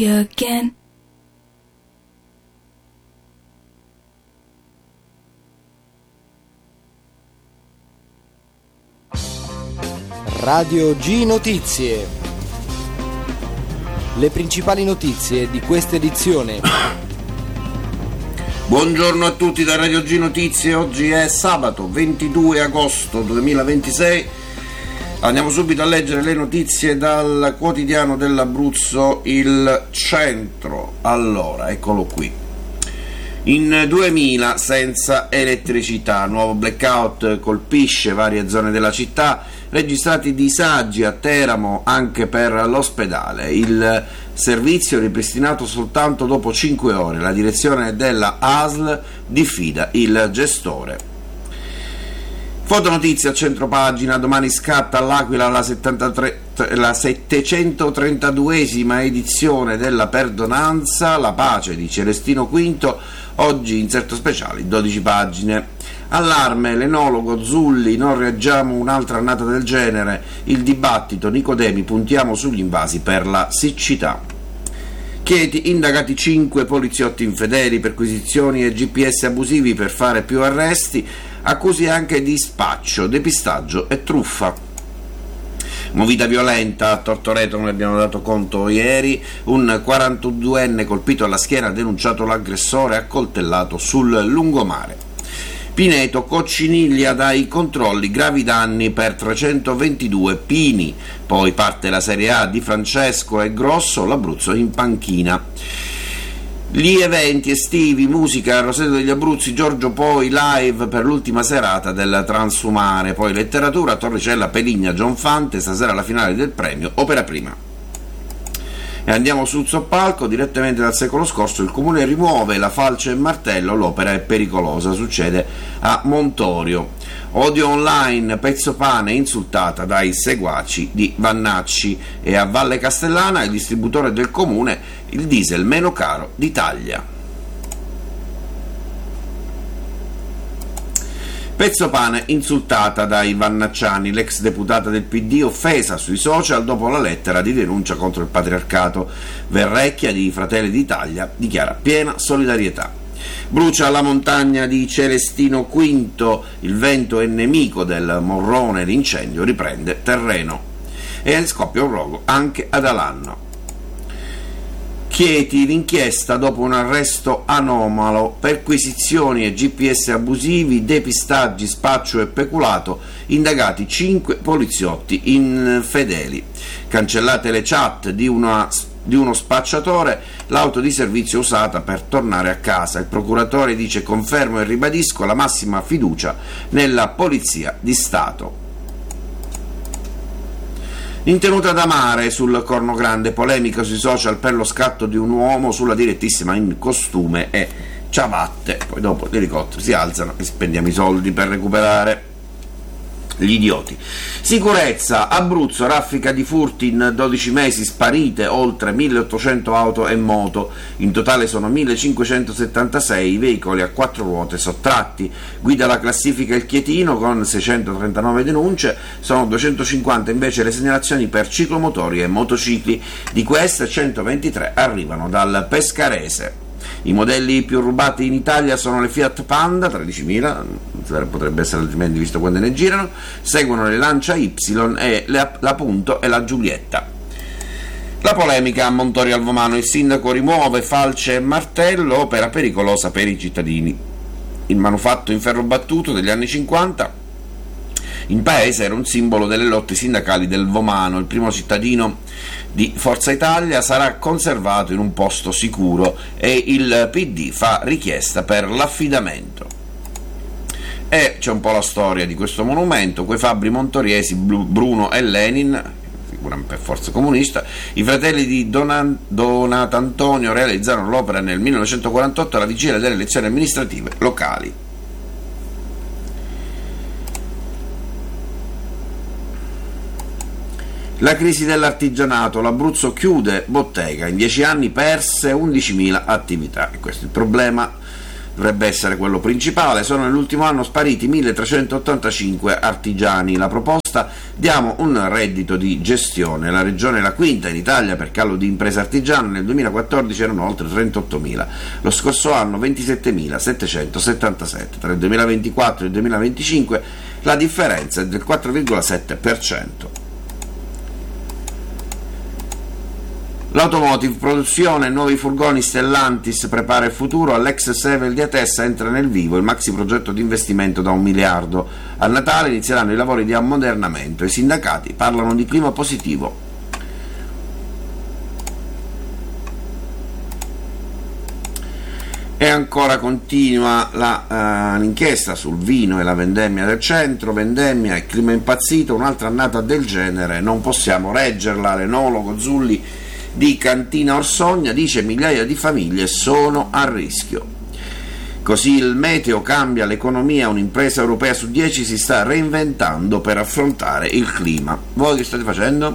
again. Radio G Notizie. Le principali notizie di questa edizione. Buongiorno a tutti da Radio G Notizie. Oggi è sabato 22 agosto 2026. Andiamo subito a leggere le notizie dal quotidiano dell'Abruzzo, Il Centro. Allora, eccolo qui. In 2000 senza elettricità, nuovo blackout colpisce varie zone della città, registrati disagi a Teramo anche per l'ospedale. Il servizio ripristinato soltanto dopo 5 ore, la direzione della ASL diffida il gestore. Fotonotizia a centropagina, domani scatta all'Aquila la 732esima edizione della Perdonanza, la pace di Celestino V, oggi inserto speciale, 12 pagine. Allarme, l'enologo Zulli, non reaggiamo un'altra annata del genere, il dibattito Nicodemi, puntiamo sugli invasi per la siccità. Chieti, indagati 5 poliziotti infedeli, perquisizioni e GPS abusivi per fare più arresti, accuse anche di spaccio, depistaggio e truffa. Movita violenta a Tortoreto, ne abbiamo dato conto ieri, un 42enne colpito alla schiena ha denunciato l'aggressore accoltellato sul lungomare. Pineto, Cocciniglia dai controlli, gravi danni per 322 pini. Poi parte la Serie A di Francesco e Grosso, l'Abruzzo in panchina. Gli eventi estivi, musica, Roseto degli Abruzzi, Giorgio Poi live per l'ultima serata del Transumare, poi letteratura, Torricella, Peligna, John Fante, stasera la finale del premio Opera Prima. E andiamo sul soppalco, direttamente dal secolo scorso, il comune rimuove la falce e martello, l'opera è pericolosa, succede a Montorio. Odio online, Pezzopane insultata dai seguaci di Vannacci, e a Valle Castellana il distributore del comune, il diesel meno caro d'Italia. Pezzopane insultata dai vannacciani, l'ex deputata del PD offesa sui social dopo la lettera di denuncia contro il patriarcato. Verrecchia di Fratelli d'Italia dichiara piena solidarietà. Brucia la montagna di Celestino V, il vento è nemico del Morrone, l'incendio riprende terreno. E scoppia un rogo anche ad Alanno. Chieti, l'inchiesta dopo un arresto anomalo, perquisizioni e GPS abusivi, depistaggi, spaccio e peculato, indagati 5 poliziotti infedeli. Cancellate le chat di uno spacciatore, l'auto di servizio usata per tornare a casa. Il procuratore dice: confermo e ribadisco la massima fiducia nella Polizia di Stato. In tenuta da mare sul Corno Grande, polemica sui social per lo scatto di un uomo sulla direttissima in costume e ciabatte. Poi dopo gli elicotteri si alzano e spendiamo i soldi per recuperare gli idioti. Sicurezza, Abruzzo, raffica di furti in 12 mesi, sparite oltre 1800 auto e moto, in totale sono 1576 veicoli a 4 ruote sottratti. Guida la classifica il Chietino con 639 denunce, sono 250 invece le segnalazioni per ciclomotori e motocicli, di queste 123 arrivano dal Pescarese. I modelli più rubati in Italia sono le Fiat Panda, 13.000, potrebbe essere altrimenti visto quando ne girano, seguono le Lancia Y e la Punto e la Giulietta. La polemica a Montorio al Vomano, il sindaco rimuove falce e martello, opera pericolosa per i cittadini. Il manufatto in ferro battuto degli anni 50 in paese era un simbolo delle lotte sindacali del Vomano. Il primo cittadino di Forza Italia sarà conservato in un posto sicuro e il PD fa richiesta per l'affidamento. E c'è un po' la storia di questo monumento, quei fabbri montoriesi Bruno e Lenin, figura per forza comunista. I fratelli di Donatantonio realizzarono l'opera nel 1948 alla vigilia delle elezioni amministrative locali. La crisi dell'artigianato, l'Abruzzo chiude bottega, in 10 anni perse 11.000 attività, e questo è il problema dovrebbe essere quello principale. Sono nell'ultimo anno spariti 1385 artigiani. La proposta: diamo un reddito di gestione. La regione è la quinta in Italia per calo di imprese artigiane, nel 2014 erano oltre 38.000, lo scorso anno 27.777, tra il 2024 e il 2025 la differenza è del 4,7%. L'automotive, produzione, nuovi furgoni Stellantis prepara il futuro, all'ex Sevel di Atessa entra nel vivo il maxi progetto di investimento da 1 miliardo. A Natale inizieranno i lavori di ammodernamento, i sindacati parlano di clima positivo. E ancora continua l'inchiesta sul vino e la vendemmia del centro, vendemmia e clima impazzito, un'altra annata del genere, non possiamo reggerla. L'enologo Zulli di Cantina Orsogna dice: migliaia di famiglie sono a rischio. Così il meteo cambia l'economia, un'impresa europea su 10 si sta reinventando per affrontare il clima. Voi che state facendo?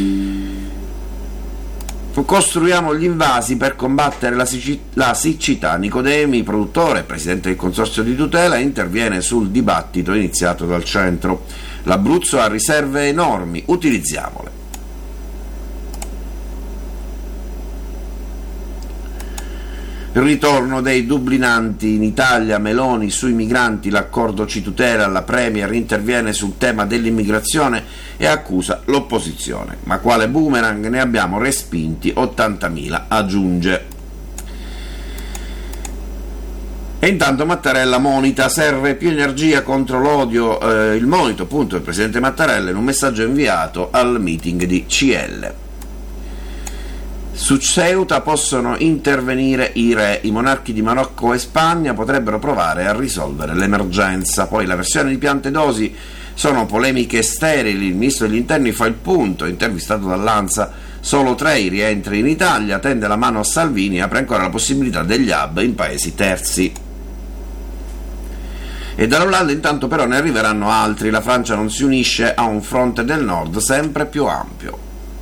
Costruiamo gli invasi per combattere la siccità. Nicodemi, produttore e presidente del consorzio di tutela, interviene sul dibattito iniziato dal centro. L'Abruzzo ha riserve enormi, utilizziamole. Il ritorno dei dublinanti in Italia, Meloni sui migranti, l'accordo ci tutela, la Premier interviene sul tema dell'immigrazione e accusa l'opposizione. Ma quale boomerang, ne abbiamo respinti 80.000, aggiunge. E intanto Mattarella monita, serve più energia contro l'odio, il monito appunto del presidente Mattarella in un messaggio inviato al meeting di CL. Su Ceuta possono intervenire i re, i monarchi di Marocco e Spagna potrebbero provare a risolvere l'emergenza. Poi la versione di Piantedosi sono polemiche sterili, il ministro degli interni fa il punto, intervistato dall'Ansa, solo 3 i rientri in Italia, tende la mano a Salvini e apre ancora la possibilità degli hub in paesi terzi. E dall'Olanda intanto però ne arriveranno altri, la Francia non si unisce a un fronte del nord sempre più ampio.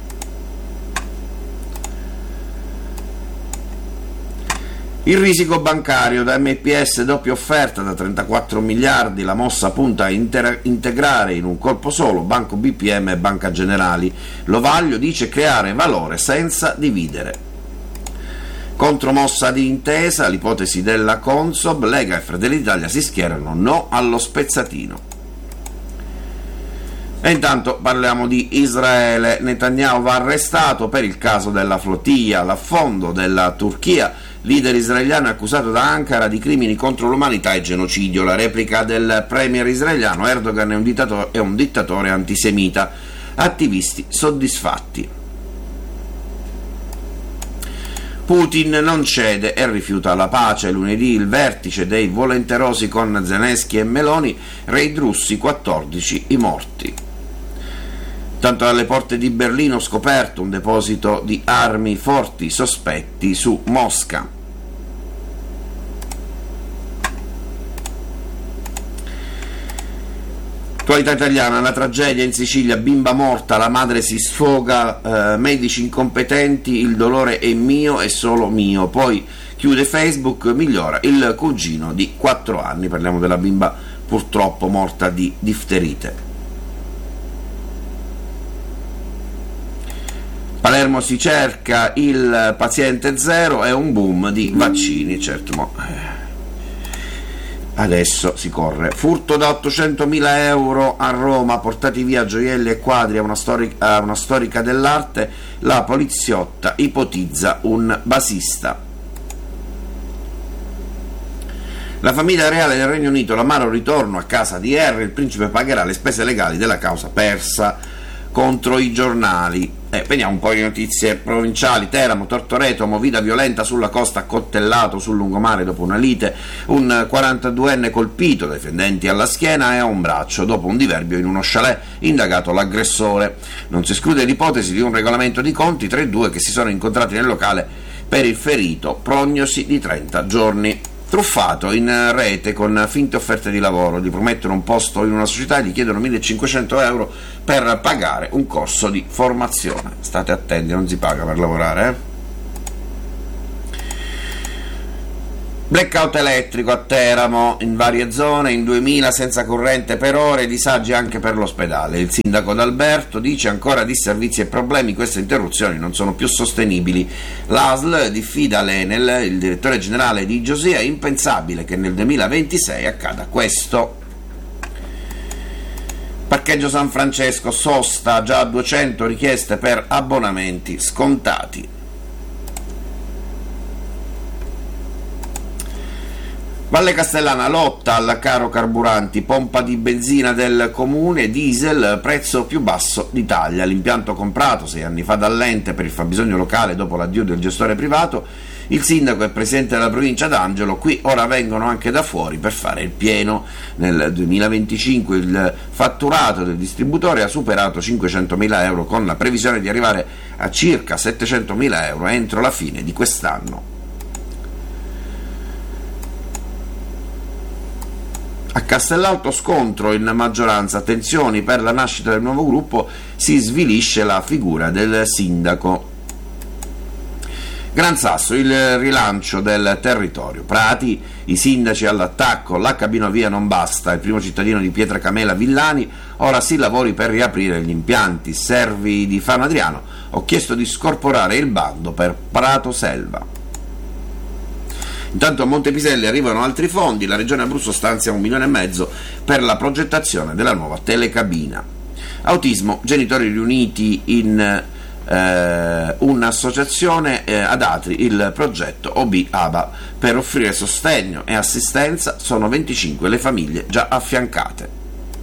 Il risico bancario, da MPS doppia offerta da 34 miliardi, la mossa punta a integrare in un colpo solo Banco BPM e Banca Generali. Lovaglio dice creare valore senza dividere. Contromossa di intesa, l'ipotesi della Consob, Lega e Fratelli d'Italia si schierano no allo spezzatino. E intanto parliamo di Israele. Netanyahu va arrestato per il caso della flottiglia, l'affondo della Turchia. Leader israeliano è accusato da Ankara di crimini contro l'umanità e genocidio. La replica del premier israeliano: Erdogan è un dittatore antisemita. Attivisti soddisfatti. Putin non cede e rifiuta la pace. Lunedì il vertice dei volenterosi con Zelensky e Meloni, raid russi, 14 i morti. Tanto alle porte di Berlino scoperto un deposito di armi, forti sospetti su Mosca. Attualità italiana, la tragedia in Sicilia, bimba morta, la madre si sfoga, medici incompetenti, il dolore è mio e solo mio. Poi chiude Facebook, migliora il cugino di 4 anni, parliamo della bimba purtroppo morta di difterite. Palermo si cerca il paziente zero, è un boom di vaccini, certo, adesso si corre. Furto da 800.000 euro a Roma, portati via gioielli e quadri a una storica dell'arte, la poliziotta ipotizza un basista. La famiglia reale del Regno Unito, l'amaro ritorno a casa di Harry, il principe pagherà le spese legali della causa persa contro i giornali. Vediamo un po' di notizie provinciali. Teramo, Tortoreto, movida violenta sulla costa, accoltellato sul lungomare dopo una lite, un 42enne colpito dai fendenti alla schiena e a un braccio dopo un diverbio in uno chalet, indagato l'aggressore. Non si esclude l'ipotesi di un regolamento di conti tra i due che si sono incontrati nel locale per il ferito, prognosi di 30 giorni. Truffato in rete con finte offerte di lavoro, gli promettono un posto in una società e gli chiedono 1.500 euro per pagare un corso di formazione. State attenti, non si paga per lavorare, Blackout elettrico a Teramo, in varie zone, in 2000 senza corrente per ore, disagi anche per l'ospedale. Il sindaco D'Alberto dice ancora disservizi e problemi, queste interruzioni non sono più sostenibili. L'ASL diffida l'Enel, il direttore generale di Giosì, è impensabile che nel 2026 accada questo. Parcheggio San Francesco, sosta, già 200 richieste per abbonamenti scontati. Valle Castellana, lotta al caro carburanti, pompa di benzina del comune, diesel, prezzo più basso d'Italia. L'impianto comprato 6 anni fa dall'ente per il fabbisogno locale dopo l'addio del gestore privato, il sindaco e presidente della provincia D'Angelo, qui ora vengono anche da fuori per fare il pieno. Nel 2025 il fatturato del distributore ha superato 500.000 euro con la previsione di arrivare a circa 700.000 euro entro la fine di quest'anno. A Castellalto scontro in maggioranza, tensioni per la nascita del nuovo gruppo, si svilisce la figura del sindaco. Gran Sasso, il rilancio del territorio. Prati, i sindaci all'attacco, la cabinovia non basta, il primo cittadino di Pietracamela Villani, ora si lavori per riaprire gli impianti. Servi di Fano Adriano, ho chiesto di scorporare il bando per Prato Selva. Intanto a Montepiselli arrivano altri fondi, la Regione Abruzzo stanzia 1,5 milioni per la progettazione della nuova telecabina. Autismo, genitori riuniti in un'associazione ad Atri, il progetto OB-ABA, per offrire sostegno e assistenza. Sono 25 le famiglie già affiancate.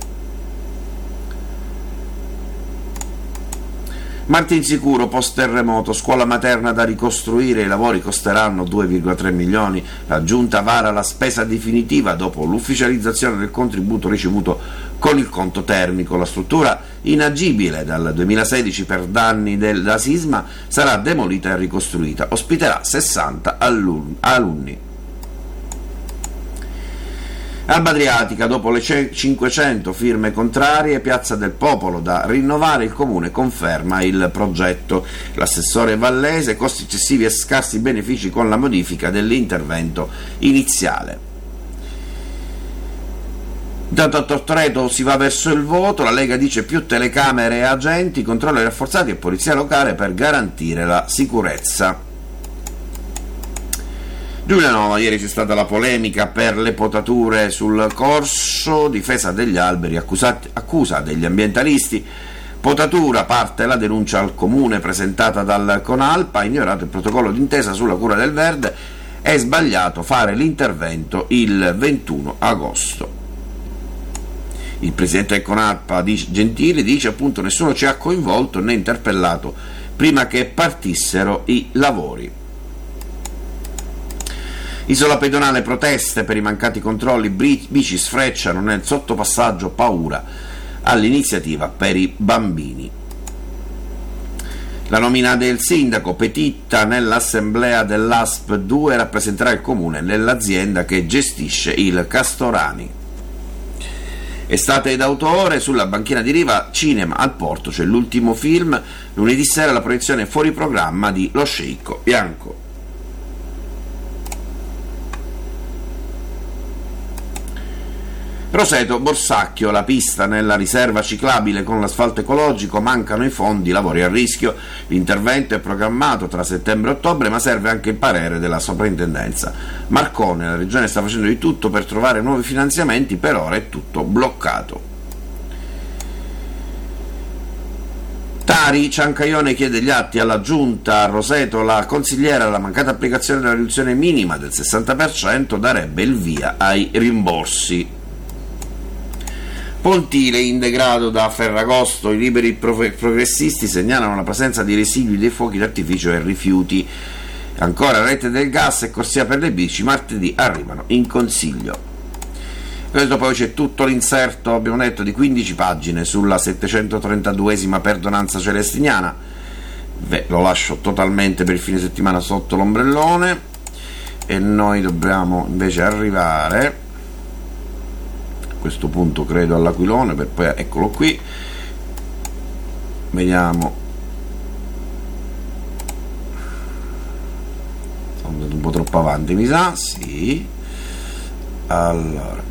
Martinsicuro, post terremoto, scuola materna da ricostruire, i lavori costeranno 2,3 milioni, la giunta vara la spesa definitiva dopo l'ufficializzazione del contributo ricevuto con il conto termico. La struttura, inagibile dal 2016 per danni da sisma, sarà demolita e ricostruita, ospiterà 60 alunni. Alba Adriatica, dopo le 500 firme contrarie, Piazza del Popolo da rinnovare, il comune conferma il progetto. L'assessore Vallese, costi eccessivi e scarsi benefici con la modifica dell'intervento iniziale. Intanto a Tortoreto si va verso il voto, la Lega dice più telecamere e agenti, controlli rafforzati e polizia locale per garantire la sicurezza. Giulianova, ieri c'è stata la polemica per le potature sul corso, difesa degli alberi, accusa degli ambientalisti, potatura, parte la denuncia al comune presentata dal Conalpa, ha ignorato il protocollo d'intesa sulla cura del verde, è sbagliato fare l'intervento il 21 agosto. Il presidente del Conalpa Gentili dice appunto nessuno ci ha coinvolto né interpellato prima che partissero i lavori. Isola pedonale, proteste per i mancati controlli, bici sfrecciano nel sottopassaggio, paura all'iniziativa per i bambini. La nomina del sindaco, Petitta nell'assemblea dell'ASP 2 rappresenterà il comune nell'azienda che gestisce il Castorani. Estate d'autore, sulla banchina di Riva, cinema al porto, c'è l'ultimo film, lunedì sera la proiezione fuori programma di Lo Sceicco Bianco. Roseto, Borsacchio, la pista nella riserva ciclabile con l'asfalto ecologico, mancano i fondi, lavori a rischio, l'intervento è programmato tra settembre e ottobre ma serve anche il parere della soprintendenza. Marcone, la regione sta facendo di tutto per trovare nuovi finanziamenti, per ora è tutto bloccato. Tari, Ciancaione chiede gli atti alla giunta, a Roseto la consigliera, la mancata applicazione della riduzione minima del 60% darebbe il via ai rimborsi. Pontile, in degrado da Ferragosto, i liberi progressisti segnalano la presenza di residui dei fuochi d'artificio e rifiuti. Ancora rete del gas e corsia per le bici, martedì arrivano in consiglio. Questo poi c'è tutto l'inserto, abbiamo detto, di 15 pagine sulla 732esima perdonanza celestiniana. Lo lascio totalmente per il fine settimana sotto l'ombrellone e noi dobbiamo invece arrivare questo punto credo all'Aquilone, per poi eccolo qui, vediamo, andato un po' troppo avanti, mi sa, sì. Allora,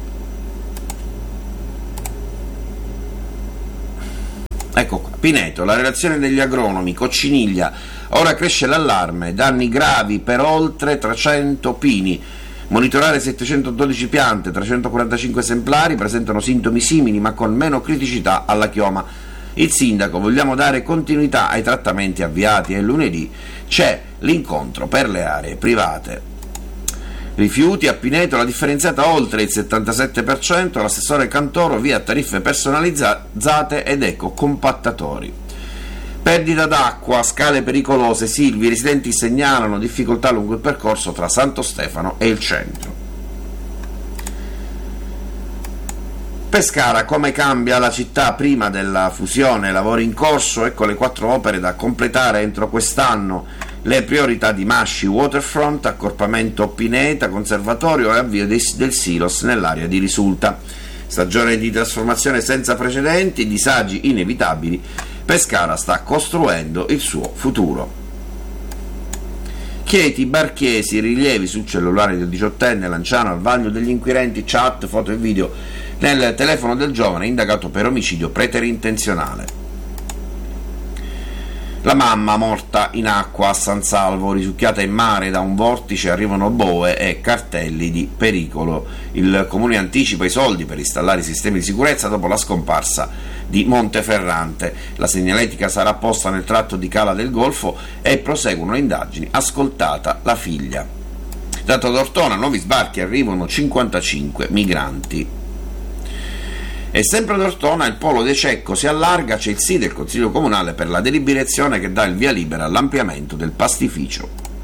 ecco qua, Pineto, la relazione degli agronomi, cocciniglia, ora cresce l'allarme, danni gravi per oltre 300 pini, monitorare 712 piante, 345 esemplari presentano sintomi simili ma con meno criticità alla chioma. Il sindaco, vogliamo dare continuità ai trattamenti avviati e lunedì c'è l'incontro per le aree private. Rifiuti a Pineto, la differenziata oltre il 77%, l'assessore Cantoro via tariffe personalizzate ed ecocompattatori. Perdita d'acqua, scale pericolose, Silvi, i residenti segnalano difficoltà lungo il percorso tra Santo Stefano e il centro. Pescara, come cambia la città prima della fusione, lavori in corso, ecco le 4 opere da completare entro quest'anno, le priorità di Masci, Waterfront, accorpamento Pineta, conservatorio e avvio del silos nell'area di Risulta. Stagione di trasformazione senza precedenti, disagi inevitabili, Pescara sta costruendo il suo futuro. Chieti, Barchiesi, rilievi sul cellulare del 18enne Lanciano al vaglio degli inquirenti, chat, foto e video nel telefono del giovane indagato per omicidio preterintenzionale. La mamma morta in acqua a San Salvo, risucchiata in mare da un vortice, arrivano boe e cartelli di pericolo. Il comune anticipa i soldi per installare i sistemi di sicurezza dopo la scomparsa di Monteferrante. La segnaletica sarà posta nel tratto di Cala del Golfo e proseguono le indagini, ascoltata la figlia. Dato d'Ortona, nuovi sbarchi, arrivano 55 migranti. E sempre ad Ortona il polo De Cecco si allarga, c'è il sì del Consiglio Comunale per la deliberazione che dà il via libera all'ampliamento del pastificio.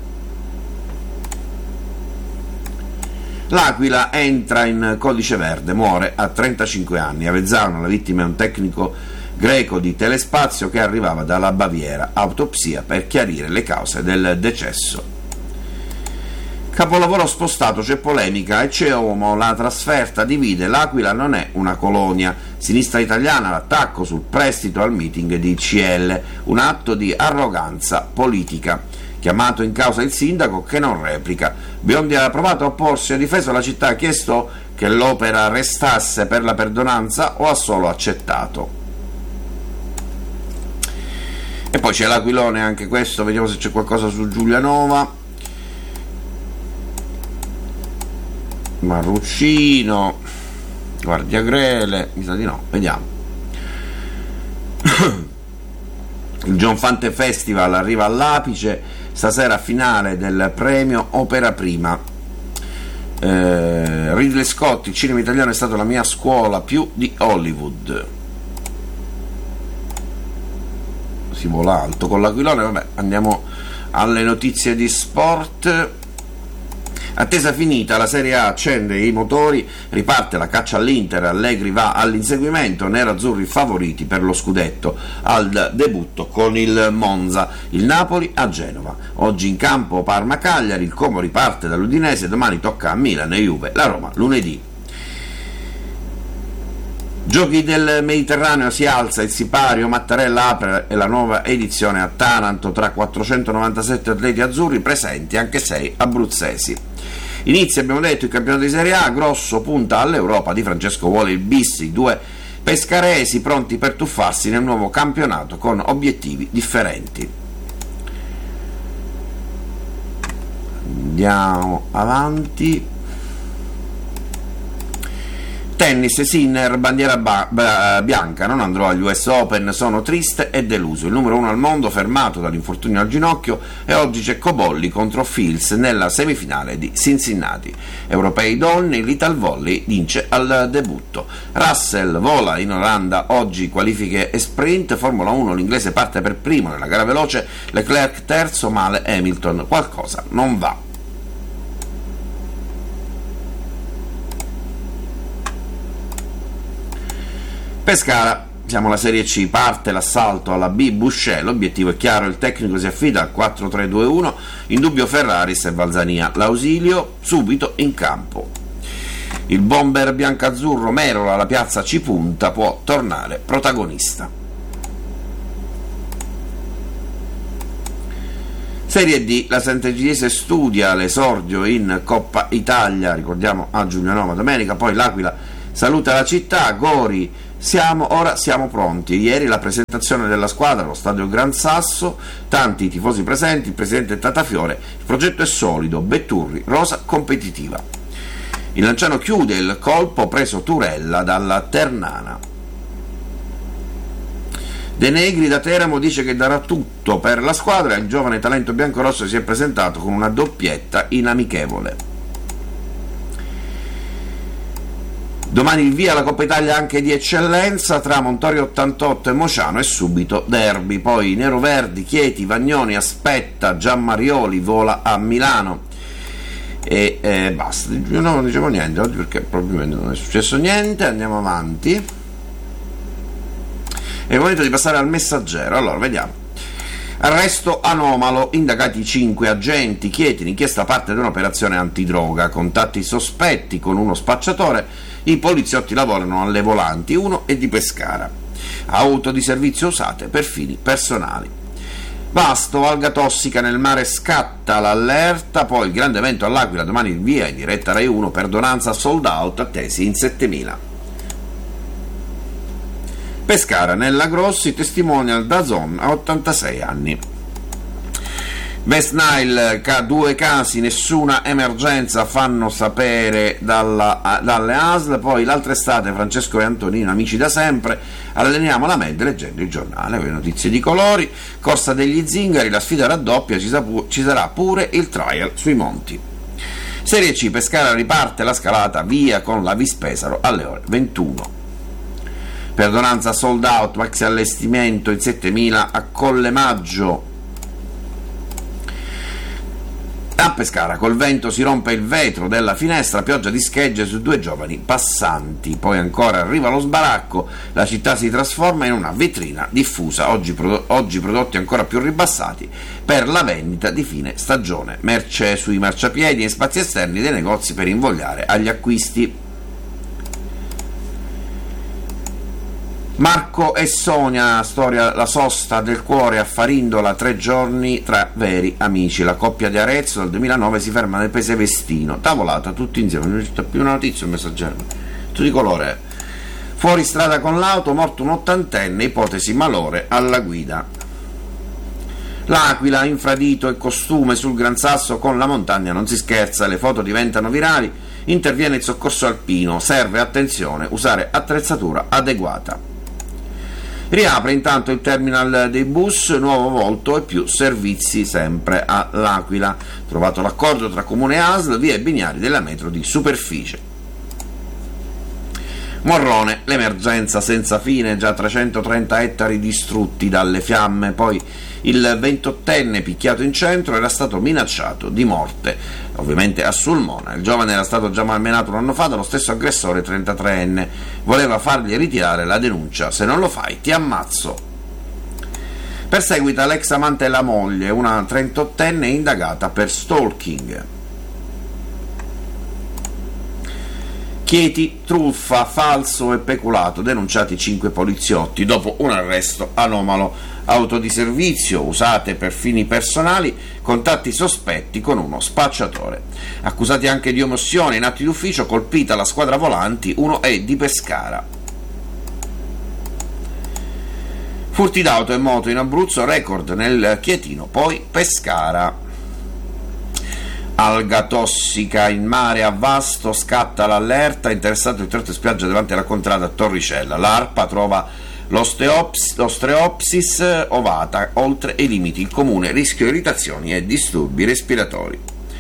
L'Aquila entra in codice verde, muore a 35 anni. Avezzano, la vittima è un tecnico greco di telespazio che arrivava dalla Baviera, autopsia per chiarire le cause del decesso. Capolavoro spostato, c'è polemica e c'è Omo, la trasferta divide, l'Aquila non è una colonia. Sinistra italiana, l'attacco sul prestito al meeting di CL, un atto di arroganza politica. Chiamato in causa il sindaco che non replica. Biondi ha provato a opporsi, ha difeso la città, ha chiesto che l'opera restasse per la perdonanza o ha solo accettato. E poi c'è l'Aquilone, anche questo, vediamo se c'è qualcosa su Giulianova. Marruccino, Guardia Grele, mi sa di no, vediamo. Il John Fante Festival arriva all'apice, stasera finale del premio Opera Prima. Ridley Scott, il cinema italiano è stata la mia scuola più di Hollywood. Si vola alto con l'Aquilone. Vabbè, andiamo alle notizie di sport. Attesa finita, la Serie A accende i motori, riparte la caccia all'Inter, Allegri va all'inseguimento, nerazzurri favoriti per lo scudetto al debutto con il Monza, il Napoli a Genova. Oggi in campo Parma-Cagliari, il Como riparte dall'Udinese, domani tocca a Milan e Juve, la Roma lunedì. Giochi del Mediterraneo, si alza il sipario, Mattarella apre la nuova edizione a Taranto, tra 497 atleti azzurri presenti anche 6 abruzzesi. Inizia, abbiamo detto, il campionato di Serie A, Grosso punta all'Europa, Di Francesco vuole il bis, i 2 pescaresi pronti per tuffarsi nel nuovo campionato con obiettivi differenti. Andiamo avanti. Tennis, Sinner, bandiera bianca, non andrò agli US Open, sono triste e deluso. Il numero 1 al mondo fermato dall'infortunio al ginocchio e oggi c'è Cobolli contro Fields nella semifinale di Cincinnati. Europei donne, l'Ital Volley vince al debutto. Russell vola in Olanda, oggi qualifiche e sprint. Formula 1, l'inglese parte per primo nella gara veloce, Leclerc terzo, male Hamilton, qualcosa non va. Pescara, siamo alla Serie C, parte l'assalto alla B, Boucher, l'obiettivo è chiaro, il tecnico si affida al 4-3-2-1, in dubbio Ferraris e Valzania, l'ausilio subito in campo. Il bomber biancazzurro Merola, la piazza ci punta, può tornare protagonista. Serie D, la Sant'Egidiese studia l'esordio in Coppa Italia, ricordiamo a giugno 9 domenica, poi l'Aquila saluta la città, Gori, siamo pronti. Ieri la presentazione della squadra allo stadio Gran Sasso, tanti tifosi presenti, il presidente Tatafiore, il progetto è solido, Betturri, rosa competitiva. Il Lanciano chiude il colpo preso Turella dalla Ternana. De Negri da Teramo dice che darà tutto per la squadra, il giovane talento biancorosso si è presentato con una doppietta in amichevole. Domani il via alla Coppa Italia anche di eccellenza tra Montorio 88 e Mociano e subito derby, poi i neroverdi, Chieti, Vagnoni aspetta, Gianmarioli vola a Milano e basta. Io non dicevo niente oggi perché probabilmente non è successo niente, andiamo avanti. È il momento di passare al Messaggero. Allora, vediamo. Arresto anomalo, indagati 5 agenti, Chieti, in inchiesta parte di un'operazione antidroga, contatti sospetti con uno spacciatore, i poliziotti lavorano alle volanti, uno è di Pescara, auto di servizio usate per fini personali. Vasto, alga tossica nel mare, scatta l'allerta, poi il grande evento all'Aquila, domani il via in diretta Rai 1, perdonanza sold out, attesi in 7.000. Pescara, Nella Grossi, testimonial DAZN a 86 anni. West Nile, 2 casi, nessuna emergenza, fanno sapere dalle ASL. Poi l'altra estate, Francesco e Antonino, amici da sempre, alleniamo la mente leggendo il giornale. Le notizie di colori, corsa degli zingari, la sfida raddoppia, ci sarà pure il trial sui monti. Serie C, Pescara riparte la scalata via con la Vispesaro alle ore 21. Perdonanza sold out, maxi allestimento in 7.000 a Colle Maggio. A Pescara col vento si rompe il vetro della finestra, pioggia di schegge su 2 giovani passanti. Poi ancora arriva lo sbaracco, la città si trasforma in una vetrina diffusa, oggi prodotti ancora più ribassati per la vendita di fine stagione. Merce sui marciapiedi e spazi esterni dei negozi per invogliare agli acquisti. Marco e Sonia, storia la sosta del cuore a Farindola, 3 giorni tra veri amici. La coppia di Arezzo dal 2009 si ferma nel Pesevestino, tavolata tutti insieme. Non c'è più una notizia, un messaggero, tutto di colore. Fuori strada con l'auto, morto un 80enne, ipotesi malore alla guida. L'Aquila, infradito e costume sul Gran Sasso, con la montagna non si scherza, le foto diventano virali, interviene il soccorso alpino, serve attenzione, usare attrezzatura adeguata. Riapre intanto il terminal dei bus, nuovo volto e più servizi sempre all'Aquila. Trovato l'accordo tra Comune e ASL, via i binari della metro di superficie. Morrone, l'emergenza senza fine, già 330 ettari distrutti dalle fiamme. Poi il 28enne picchiato in centro era stato minacciato di morte, ovviamente a Sulmona. Il giovane era stato già malmenato un anno fa dallo stesso aggressore 33enne, voleva fargli ritirare la denuncia: se non lo fai ti ammazzo. Perseguita l'ex amante e la moglie, una 38enne indagata per stalking. Chieti, truffa, falso e peculato, denunciati 5 poliziotti dopo un arresto anomalo. Auto di servizio usate per fini personali, contatti sospetti con uno spacciatore. Accusati anche di omissione in atti d'ufficio, colpita la squadra volanti, uno è di Pescara. Furti d'auto e moto in Abruzzo, record nel Chietino, poi Pescara. Alga tossica in mare a Vasto, scatta l'allerta, interessato il tratto di spiaggia davanti alla contrada a Torricella. L'ARPA trova l'osteopsis ovata oltre i limiti, il comune rischio irritazioni e disturbi respiratori.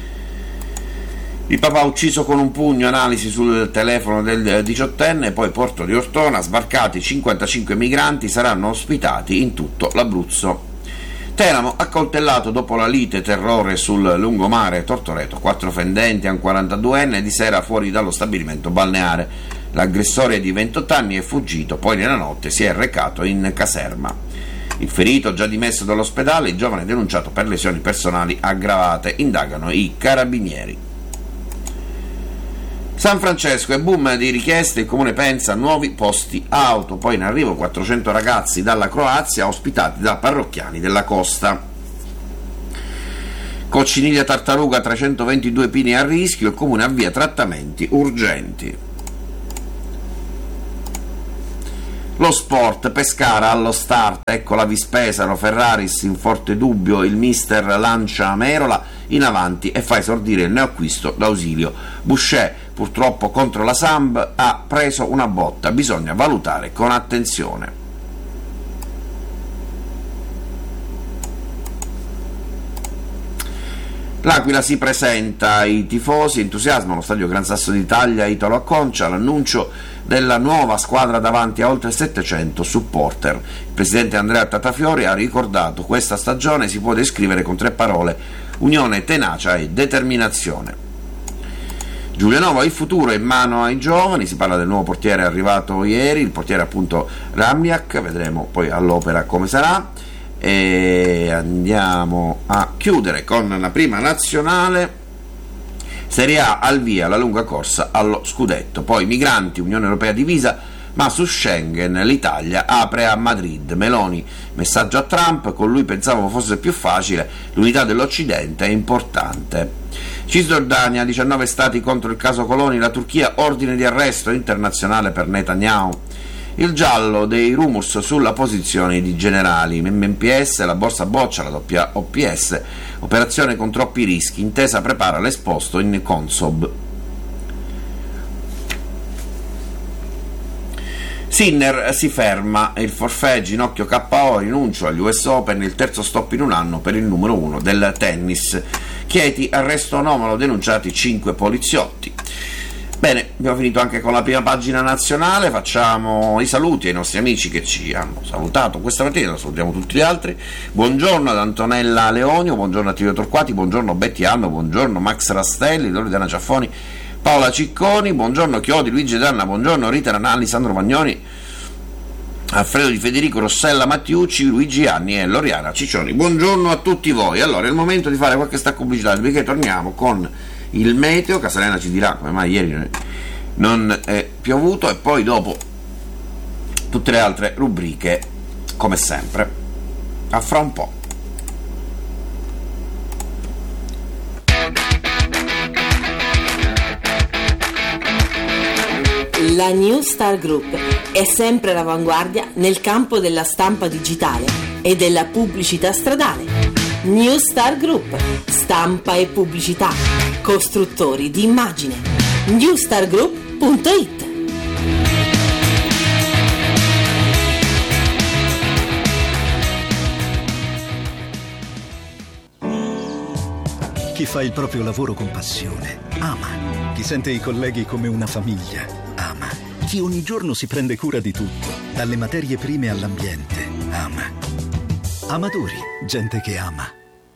Il papà ucciso con un pugno, analisi sul telefono del 18enne, poi Porto di Ortona, sbarcati 55 migranti, saranno ospitati in tutto l'Abruzzo. Teramo, accoltellato dopo la lite, terrore sul lungomare Tortoreto, 4 fendenti a un 42enne di sera fuori dallo stabilimento balneare. L'aggressore di 28 anni è fuggito, poi nella notte si è recato in caserma. Il ferito, già dimesso dall'ospedale, il giovane denunciato per lesioni personali aggravate, indagano i carabinieri. San Francesco e boom di richieste, il comune pensa a nuovi posti auto, poi in arrivo 400 ragazzi dalla Croazia ospitati da parrocchiani della costa. Cocciniglia Tartaruga 322 pini a rischio, il comune avvia trattamenti urgenti. Lo sport, Pescara allo start, ecco la Vispesaro, Ferraris in forte dubbio, il mister lancia Merola in avanti e fa esordire il neoacquisto d'Ausilio. Boucher purtroppo contro la Samb ha preso una botta, bisogna valutare con attenzione. L'Aquila si presenta ai tifosi, entusiasmo allo stadio Gran Sasso d'Italia, Italo Acconcia, l'annuncio della nuova squadra davanti a oltre 700 supporter. Il presidente Andrea Tatafiori ha ricordato: questa stagione si può descrivere con 3 parole: unione, tenacia e determinazione. Giulianova, il futuro è in mano ai giovani, si parla del nuovo portiere arrivato ieri, il portiere appunto Ramniak, vedremo poi all'opera come sarà. E andiamo a chiudere con la prima nazionale. Serie A al via la lunga corsa allo scudetto, poi migranti, Unione Europea divisa, ma su Schengen l'Italia apre a Madrid. Meloni, messaggio a Trump: con lui pensavo fosse più facile, l'unità dell'Occidente è importante. Cisgiordania, 19 stati contro il caso Coloni, la Turchia ordine di arresto internazionale per Netanyahu. Il giallo dei rumors sulla posizione di generali, MPS, la borsa boccia la doppia OPS, operazione con troppi rischi, intesa prepara l'esposto in Consob. Sinner si ferma, il forfait ginocchio KO, rinuncio agli US Open, il terzo stop in un anno per il numero 1 del tennis. Chieti, arresto anomalo, denunciati 5 poliziotti. Bene, abbiamo finito anche con la prima pagina nazionale, facciamo i saluti ai nostri amici che ci hanno salutato questa mattina, salutiamo tutti gli altri. Buongiorno ad Antonella Leonio, buongiorno a Tiro Torquati, buongiorno Betty Anno, buongiorno Max Rastelli, Loredana Ciaffoni, Paola Cicconi, buongiorno Chiodi, Luigi Danna, buongiorno Rita Ranalli, Sandro Magnoni, Alfredo Di Federico, Rossella Mattiucci, Luigi Anni e Loriana Ciccioni. Buongiorno a tutti voi. Allora è il momento di fare qualche stacco pubblicitario, perché torniamo con il meteo. Casalena ci dirà come mai ieri non è piovuto, e poi dopo tutte le altre rubriche come sempre. A fra un po'. La New Star Group è sempre all'avanguardia nel campo della stampa digitale e della pubblicità stradale. New Star Group, stampa e pubblicità, costruttori di immagine. newstargroup.it. Chi fa il proprio lavoro con passione ama. Chi sente i colleghi come una famiglia ama. Chi ogni giorno si prende cura di tutto, dalle materie prime all'ambiente, ama. Amadori, gente che ama.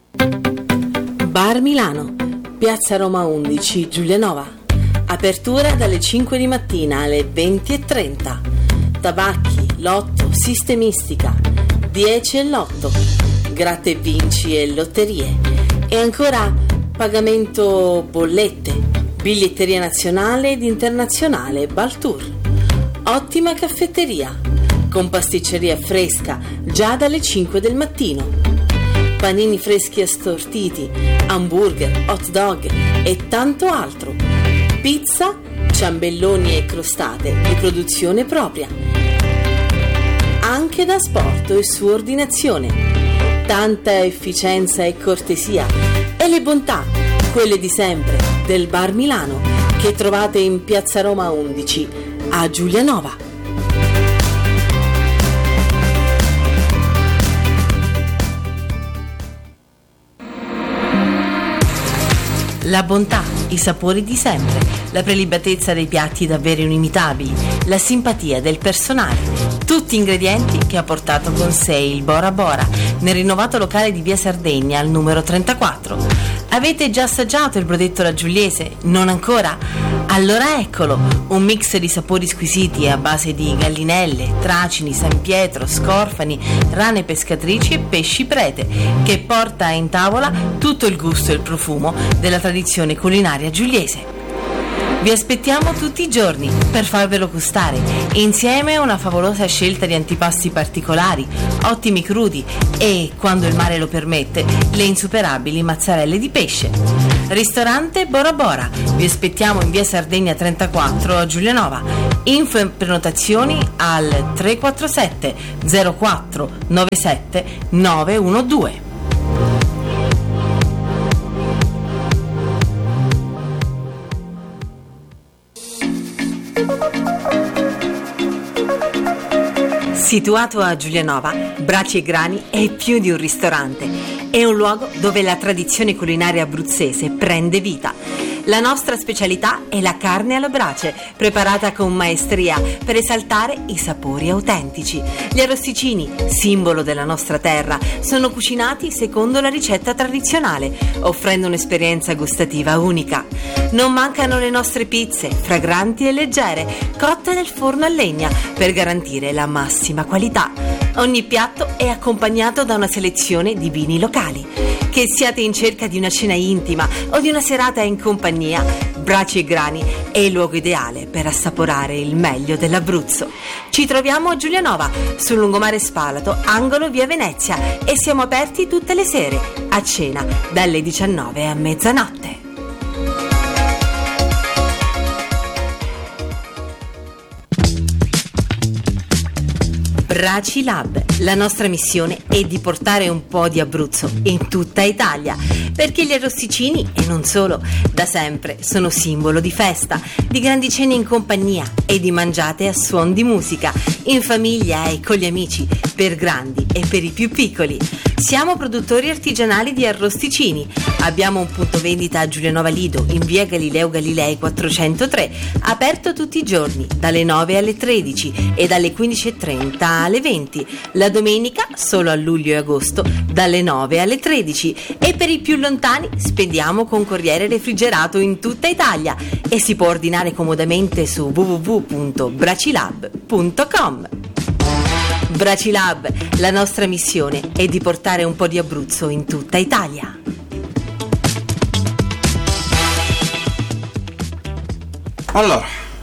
Bar Milano, Piazza Roma 11, Giulianova. Apertura dalle 5 di mattina alle 20:30. Tabacchi, lotto, sistemistica, 10 e lotto, gratta e vinci e lotterie. E ancora pagamento bollette, biglietteria nazionale ed internazionale Baltour. Ottima caffetteria, con pasticceria fresca già dalle 5 del mattino. Panini freschi assortiti, hamburger, hot dog e tanto altro. Pizza, ciambelloni e crostate di produzione propria. Anche da asporto e su ordinazione. Tanta efficienza e cortesia e le bontà, quelle di sempre, del Bar Milano, che trovate in Piazza Roma 11 a Giulianova. La bontà, i sapori di sempre, la prelibatezza dei piatti davvero inimitabili, la simpatia del personale. Tutti ingredienti che ha portato con sé il Bora Bora nel rinnovato locale di via Sardegna al numero 34. Avete già assaggiato il brodetto raggiugliese? Non ancora? Allora eccolo, un mix di sapori squisiti a base di gallinelle, tracini, San Pietro, scorfani, rane pescatrici e pesci prete, che porta in tavola tutto il gusto e il profumo della tradizione culinaria giuliese. Vi aspettiamo tutti i giorni per farvelo gustare, insieme a una favolosa scelta di antipasti particolari, ottimi crudi e, quando il mare lo permette, le insuperabili mozzarelle di pesce. Ristorante Bora Bora, vi aspettiamo in via Sardegna 34 a Giulianova. Info e prenotazioni al 347 04 97 912. Situato a Giulianova, Braci e Grani è più di un ristorante, è un luogo dove la tradizione culinaria abruzzese prende vita. La nostra specialità è la carne alla brace, preparata con maestria per esaltare i sapori autentici. Gli arrosticini, simbolo della nostra terra, sono cucinati secondo la ricetta tradizionale, offrendo un'esperienza gustativa unica. Non mancano le nostre pizze, fragranti e leggere, cotte nel forno a legna, per garantire la massima qualità. Ogni piatto è accompagnato da una selezione di vini locali. Che siate in cerca di una cena intima o di una serata in compagnia, Braci e Grani è il luogo ideale per assaporare il meglio dell'Abruzzo. Ci troviamo a Giulianova, sul lungomare Spalato, angolo via Venezia, e siamo aperti tutte le sere, a cena, dalle 19 a mezzanotte. Braci Lab, la nostra missione è di portare un po' di Abruzzo in tutta Italia, perché gli arrosticini, e non solo, da sempre sono simbolo di festa, di grandi cene in compagnia e di mangiate a suon di musica, in famiglia e con gli amici, per grandi e per i più piccoli. Siamo produttori artigianali di arrosticini. Abbiamo un punto vendita a Giulianova Lido, in via Galileo Galilei 403, aperto tutti i giorni, dalle 9 alle 13 e dalle 15:30 alle 20. La domenica, solo a luglio e agosto, dalle 9 alle 13. E per i più lontani, spediamo con corriere refrigerato in tutta Italia e si può ordinare comodamente su www.bracilab.com. Bracilab, la nostra missione è di portare un po' di Abruzzo in tutta Italia. Allora,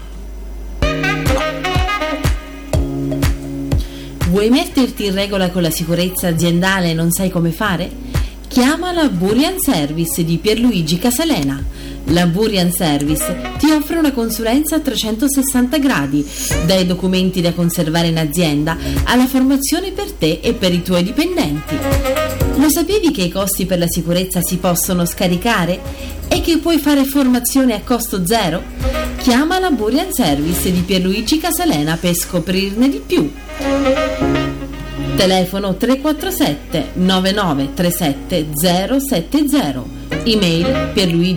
vuoi metterti in regola con la sicurezza aziendale e non sai come fare? Chiama la Burian Service di Pierluigi Casalena. La Burian Service ti offre una consulenza a 360 gradi, dai documenti da conservare in azienda alla formazione per te e per i tuoi dipendenti. Lo sapevi che i costi per la sicurezza si possono scaricare e che puoi fare formazione a costo zero? Chiama la Burian Service di Pierluigi Casalena per scoprirne di più. Telefono 347 9937 070. Email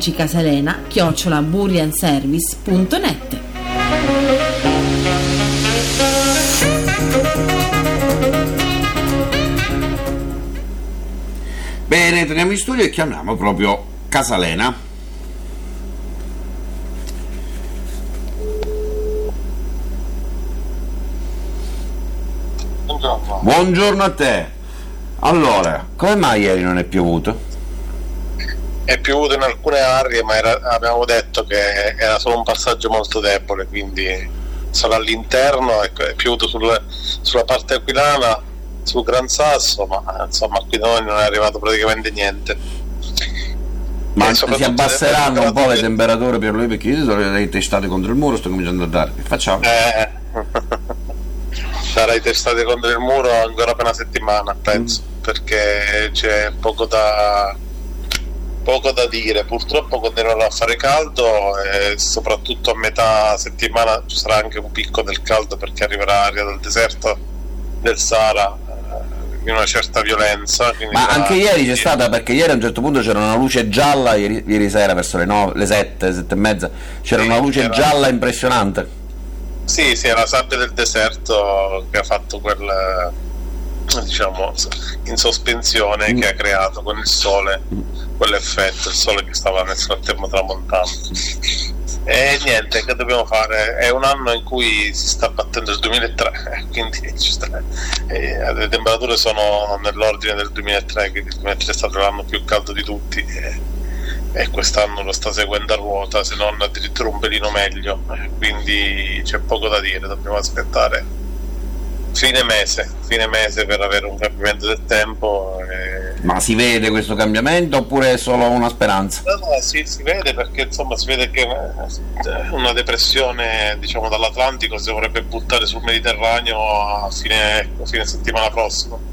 pierluigicasalena@burianservice.net. bene, torniamo in studio e chiamiamo proprio Casalena. Buongiorno a te. Allora, come mai ieri non è piovuto? È piovuto in alcune aree, ma abbiamo detto che era solo un passaggio molto debole, quindi solo all'interno. È piovuto sulla parte aquilana, sul Gran Sasso, ma insomma qui da noi non è arrivato praticamente niente. Ma si abbasseranno un po' le temperature per lui, perché io sono le testate contro il muro, sto cominciando a dare. Che facciamo? Sarai testate contro il muro ancora per una settimana, penso, perché c'è poco da dire. Purtroppo continuerà a fare caldo e soprattutto a metà settimana ci sarà anche un picco del caldo, perché arriverà aria dal deserto del Sahara in una certa violenza. Ma anche ieri c'è stata, perché ieri a un certo punto c'era una luce gialla, ieri sera verso le 9, le 7 e mezza, c'era una luce gialla impressionante. Sì, è la sabbia del deserto che ha fatto quel, diciamo, in sospensione, che ha creato con il sole quell'effetto, il sole che stava nel frattempo tramontando. E niente, che dobbiamo fare? È un anno in cui si sta battendo il 2003, quindi le temperature sono nell'ordine del 2003, quindi il 2003 è stato l'anno più caldo di tutti. e quest'anno lo sta seguendo a ruota, se non addirittura un pelino meglio, quindi c'è poco da dire, dobbiamo aspettare fine mese per avere un cambiamento del tempo. Ma si vede questo cambiamento oppure è solo una speranza? No, si vede, perché insomma si vede che una depressione, diciamo, dall'Atlantico si dovrebbe buttare sul Mediterraneo a fine settimana prossima,